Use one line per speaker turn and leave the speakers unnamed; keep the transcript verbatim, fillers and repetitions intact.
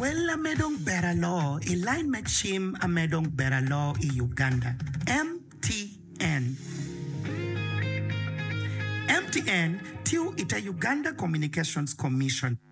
Wella medong beralo, line machim a medong beralo in Uganda. M T N. M T N, tiu ita Uganda Communications Commission.